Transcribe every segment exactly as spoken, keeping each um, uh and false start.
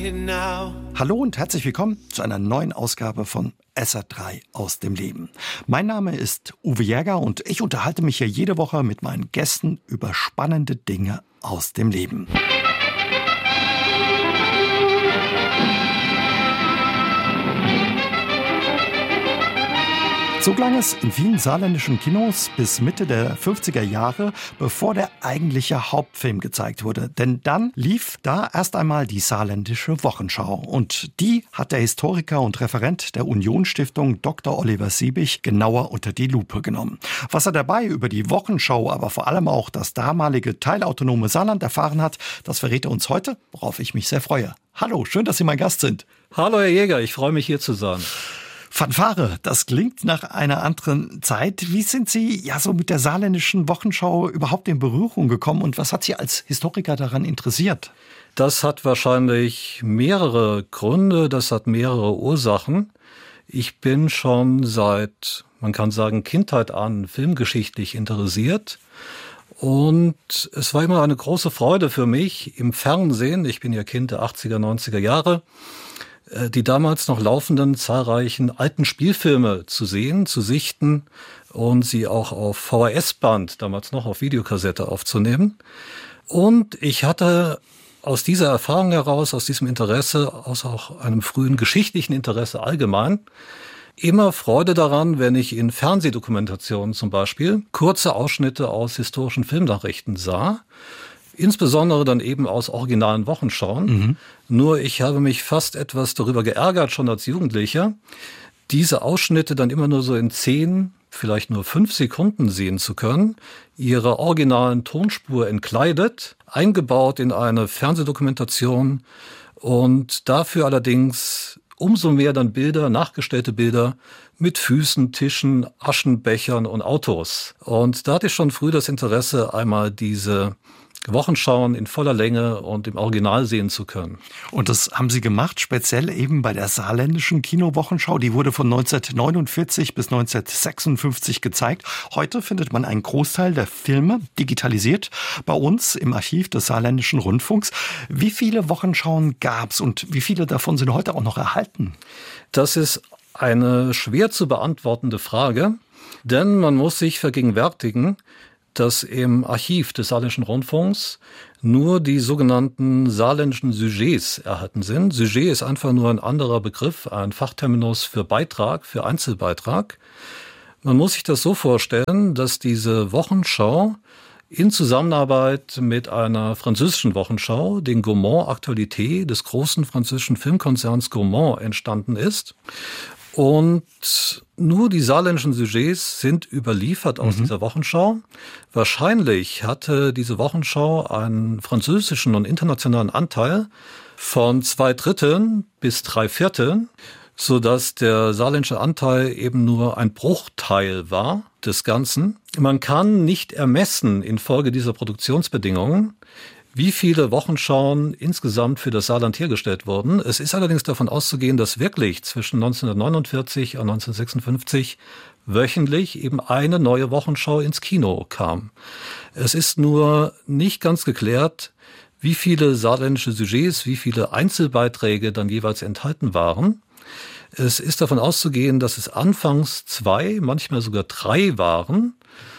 now. Hallo und herzlich willkommen zu einer neuen Ausgabe von S R drei aus dem Leben. Mein Name ist Uwe Jäger und ich unterhalte mich hier jede Woche mit meinen Gästen über spannende Dinge aus dem Leben. So klang es in vielen saarländischen Kinos bis Mitte der fünfziger Jahre, bevor der eigentliche Hauptfilm gezeigt wurde. Denn dann lief da erst einmal die Saarländische Wochenschau. Und die hat der Historiker und Referent der Unionsstiftung Doktor Oliver Siebig genauer unter die Lupe genommen. Was er dabei über die Wochenschau, aber vor allem auch das damalige teilautonome Saarland erfahren hat, das verrät er uns heute, worauf ich mich sehr freue. Hallo, schön, dass Sie mein Gast sind. Hallo Herr Jäger, ich freue mich hier zu sein. Fanfare, das klingt nach einer anderen Zeit. Wie sind Sie ja so mit der saarländischen Wochenschau überhaupt in Berührung gekommen und was hat Sie als Historiker daran interessiert? Das hat wahrscheinlich mehrere Gründe, das hat mehrere Ursachen. Ich bin schon seit, man kann sagen, Kindheit an filmgeschichtlich interessiert. Und es war immer eine große Freude für mich im Fernsehen, ich bin ja Kind der achtziger, neunziger Jahre, die damals noch laufenden zahlreichen alten Spielfilme zu sehen, zu sichten und sie auch auf V H S-Band, damals noch auf Videokassette aufzunehmen. Und ich hatte aus dieser Erfahrung heraus, aus diesem Interesse, aus auch einem frühen geschichtlichen Interesse allgemein, immer Freude daran, wenn ich in Fernsehdokumentationen zum Beispiel kurze Ausschnitte aus historischen Filmnachrichten sah. Insbesondere dann eben aus originalen Wochenschauen. Mhm. Nur ich habe mich fast etwas darüber geärgert, schon als Jugendlicher, diese Ausschnitte dann immer nur so in zehn, vielleicht nur fünf Sekunden sehen zu können, ihre originalen Tonspur entkleidet, eingebaut in eine Fernsehdokumentation und dafür allerdings umso mehr dann Bilder, nachgestellte Bilder mit Füßen, Tischen, Aschenbechern und Autos. Und da hatte ich schon früh das Interesse, einmal diese Wochenschauen in voller Länge und im Original sehen zu können. Und das haben Sie gemacht, speziell eben bei der saarländischen Kinowochenschau. Die wurde von neunzehnhundertneunundvierzig bis neunzehnhundertsechsundfünfzig gezeigt. Heute findet man einen Großteil der Filme digitalisiert bei uns im Archiv des Saarländischen Rundfunks. Wie viele Wochenschauen gab's und wie viele davon sind heute auch noch erhalten? Das ist eine schwer zu beantwortende Frage, denn man muss sich vergegenwärtigen, dass im Archiv des Saarländischen Rundfunks nur die sogenannten saarländischen Sujets erhalten sind. Sujet ist einfach nur ein anderer Begriff, ein Fachterminus für Beitrag, für Einzelbeitrag. Man muss sich das so vorstellen, dass diese Wochenschau in Zusammenarbeit mit einer französischen Wochenschau, den Gaumont Actualité des großen französischen Filmkonzerns Gaumont, entstanden ist. Und nur die saarländischen Sujets sind überliefert aus mhm. dieser Wochenschau. Wahrscheinlich hatte diese Wochenschau einen französischen und internationalen Anteil von zwei Dritteln bis drei Vierteln, sodass der saarländische Anteil eben nur ein Bruchteil war des Ganzen. Man kann nicht ermessen infolge dieser Produktionsbedingungen, wie viele Wochenschauen insgesamt für das Saarland hergestellt wurden. Es ist allerdings davon auszugehen, dass wirklich zwischen neunzehnhundertneunundvierzig und neunzehnhundertsechsundfünfzig wöchentlich eben eine neue Wochenschau ins Kino kam. Es ist nur nicht ganz geklärt, wie viele saarländische Sujets, wie viele Einzelbeiträge dann jeweils enthalten waren. Es ist davon auszugehen, dass es anfangs zwei, manchmal sogar drei waren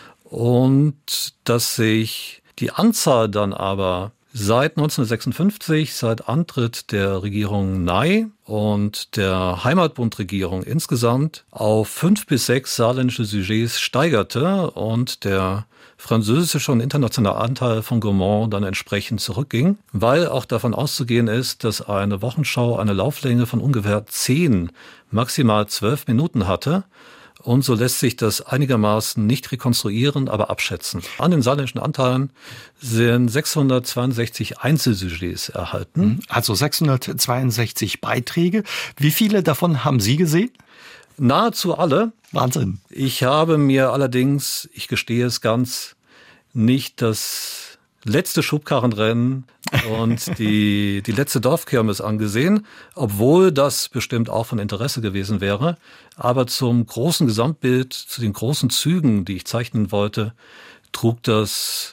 und dass sich die Anzahl dann aber seit neunzehnhundertsechsundfünfzig, seit Antritt der Regierung Ney und der Heimatbundregierung insgesamt auf fünf bis sechs saarländische Sujets steigerte und der französische und internationale Anteil von Gaumont dann entsprechend zurückging, weil auch davon auszugehen ist, dass eine Wochenschau eine Lauflänge von ungefähr zehn, maximal zwölf Minuten hatte. Und so lässt sich das einigermaßen nicht rekonstruieren, aber abschätzen. An den saarländischen Anteilen sind sechshundertzweiundsechzig Einzelsujets erhalten. Also sechshundertzweiundsechzig Beiträge. Wie viele davon haben Sie gesehen? Nahezu alle. Wahnsinn. Ich habe mir allerdings, ich gestehe es ganz, nicht das letzte Schubkarrenrennen und die, die letzte Dorfkirmes angesehen, obwohl das bestimmt auch von Interesse gewesen wäre. Aber zum großen Gesamtbild, zu den großen Zügen, die ich zeichnen wollte, trug das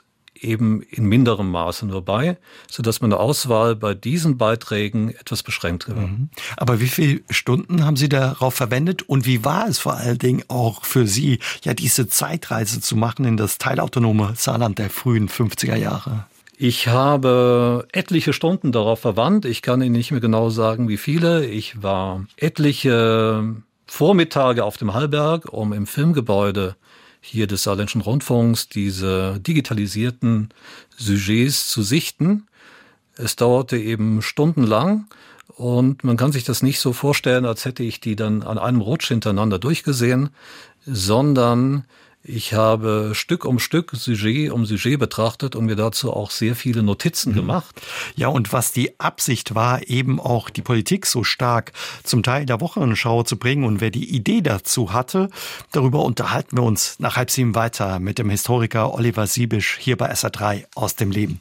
eben in minderem Maße nur bei, sodass meine Auswahl bei diesen Beiträgen etwas beschränkt war. Mhm. Aber wie viele Stunden haben Sie darauf verwendet und wie war es vor allen Dingen auch für Sie, ja diese Zeitreise zu machen in das teilautonome Saarland der frühen fünfziger Jahre? Ich habe etliche Stunden darauf verwandt. Ich kann Ihnen nicht mehr genau sagen, wie viele. Ich war etliche Vormittage auf dem Hallberg, um im Filmgebäude hier des Saarländischen Rundfunks diese digitalisierten Sujets zu sichten. Es dauerte eben stundenlang und man kann sich das nicht so vorstellen, als hätte ich die dann an einem Rutsch hintereinander durchgesehen, sondern ich habe Stück um Stück, Sujet um Sujet betrachtet und mir dazu auch sehr viele Notizen gemacht. Ja, und was die Absicht war, eben auch die Politik so stark zum Teil der Wochenschau zu bringen und wer die Idee dazu hatte, darüber unterhalten wir uns nach halb sieben weiter mit dem Historiker Oliver Siebisch hier bei S R drei aus dem Leben.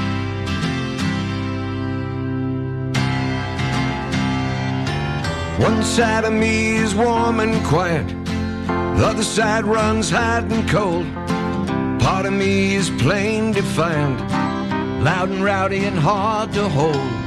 One side of me is warm and quiet. The other side runs hot and cold. Part of me is plain defiant, loud and rowdy and hard to hold.